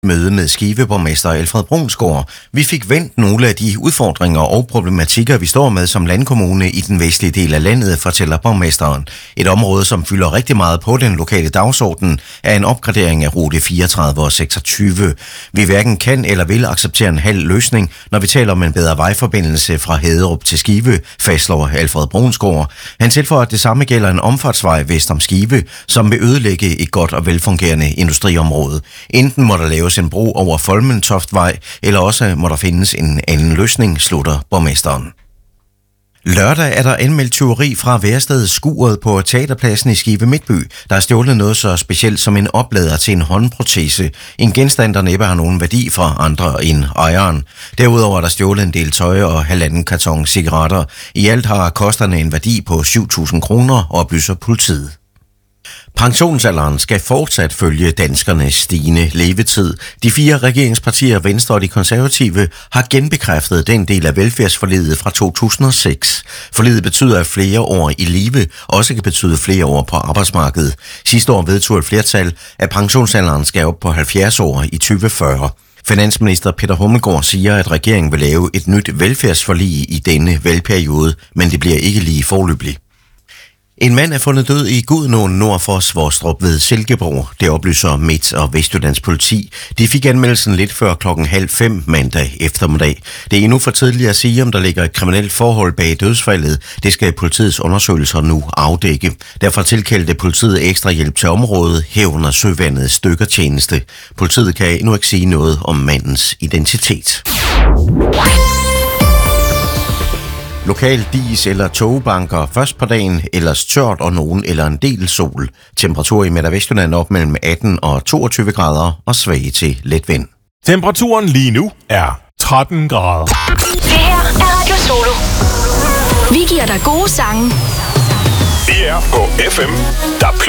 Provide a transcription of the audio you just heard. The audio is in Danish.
Møde med Skive-borgmester Alfred Bruunsgaard. Vi fik vendt nogle af de udfordringer og problematikker, vi står med som landkommune i den vestlige del af landet, fortæller borgmesteren. Et område, som fylder rigtig meget på den lokale dagsorden, er en opgradering af rute 34 og 26. Vi hverken kan eller vil acceptere en halv løsning, når vi taler om en bedre vejforbindelse fra Haderup til Skive, fastslår Alfred Bruunsgaard. Han tilføjer, at det samme gælder en omfartsvej vest om Skive, som vil ødelægge et godt og velfungerende industriområde. Enten må der laves en bro over Folmentoftvej, eller også må der findes en anden løsning, slutter borgmesteren. Lørdag er der anmeldt tyveri fra værestedet Skuret på Teaterpladsen i Skive Midtby. Der er stjålet noget så specielt som en oplader til en håndprotese. En genstand, der næppe har nogen værdi for andre end ejeren. Derudover er der stjålet en del tøj og 1,5 karton cigaretter. I alt har kosterne en værdi på 7.000 kroner, oplyser politiet. Pensionsalderen skal fortsat følge danskernes stigende levetid. De 4 regeringspartier, Venstre og de konservative, har genbekræftet den del af velfærdsforliget fra 2006. Forliget betyder, at flere år i live også kan betyde flere år på arbejdsmarkedet. Sidste år vedtog et flertal, at pensionsalderen skal op på 70 år i 2040. Finansminister Peter Hummelgaard siger, at regeringen vil lave et nyt velfærdsforlig i denne valgperiode, men det bliver ikke lige foreløbigt. En mand er fundet død i Gudenåen nord for Svostrup ved Silkeborg. Det oplyser Midt- og Vestjyllands politi. De fik anmeldelsen lidt før 4:30 mandag eftermiddag. Det er endnu for tidligt at sige, om der ligger et kriminelt forhold bag dødsfaldet. Det skal politiets undersøgelser nu afdække. Derfor tilkaldte politiet ekstra hjælp til området, herunder Søvandets stykkertjeneste. Politiet kan endnu ikke sige noget om mandens identitet. Lokal dis eller togbanker først på dagen, ellers tørt og nogen eller en del sol. Temperatur i Midt- og Vestjylland op mellem 18 og 22 grader og svag til let vind. Temperaturen lige nu er 13 grader. Det her er Radio Solo. Vi giver dig gode sange. Vi er på FM, der